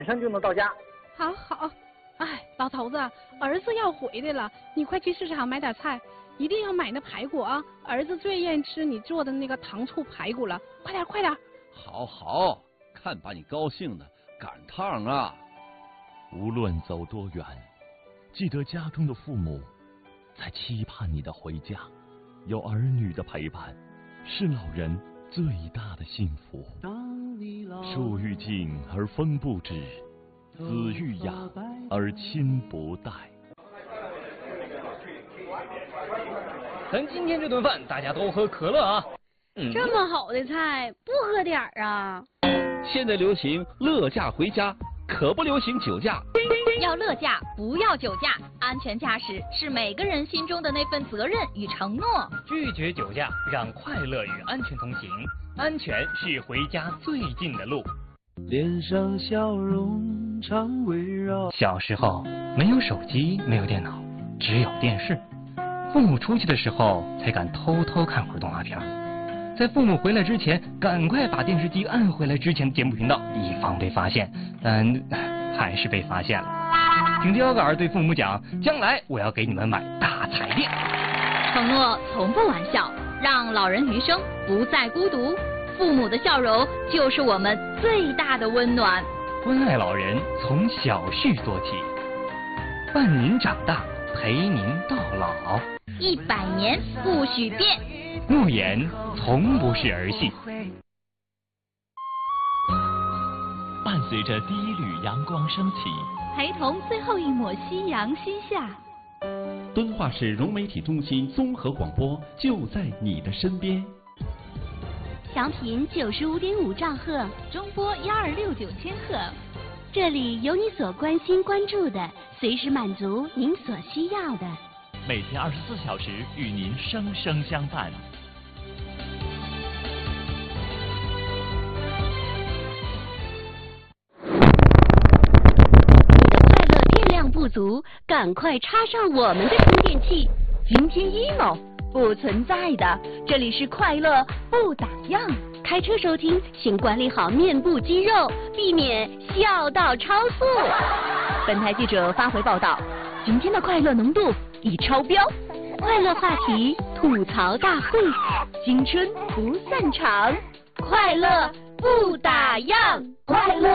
晚上就能到家。 好好，哎，老头子，儿子要回来了，你快去市场买点菜，一定要买那排骨啊！儿子最愿意吃你做的那个糖醋排骨了，快点快点！ 好好，看把你高兴的，赶趟啊！ 无论走多远，记得家中的父母在期盼你的回家，有儿女的陪伴，是老人最大的幸福。树欲静而风不止，子欲养而亲不待。 咱今天这顿饭大家都喝可乐啊！ 这么好的菜，不喝点儿啊？ 现在流行乐驾回家，可不流行酒驾。 要乐驾，不要酒驾。安全驾驶是每个人心中的那份责任与承诺。 拒绝酒驾，让快乐与安全同行。安全是回家最近的路。 脸上笑容常围绕。 小时候没有手机，没有电脑，只有电视。父母出去的时候，才敢偷偷看会儿动画片。在父母回来之前，赶快把电视机按回来之前的节目频道，以防被发现。但还是被发现了。挺着腰杆对父母讲，将来我要给你们买大彩电。 承诺从不玩笑，让老人余生不再孤独。父母的笑容就是我们最大的温暖。 关爱老人从小事做起，伴您长大，陪您到老。 100年不许变， 诺言从不是儿戏。 伴随着第一缕阳光升起， 陪同最后一抹夕阳西下。 敦化市融媒体中心综合广播就在你的身边。 调频95.5兆赫， 中波1269千赫。 这里有你所关心关注的，随时满足您所需要的。 每天24小时与您生生相伴。 快乐电量不足，赶快插上我们的充电器。今天 emo 不存在的，这里是快乐不打烊。开车收听，请管理好面部肌肉，避免笑到超速。本台记者发回报道，今天的快乐浓度已超标。快乐话题吐槽大会，青春不散场，快乐不打烊，快乐。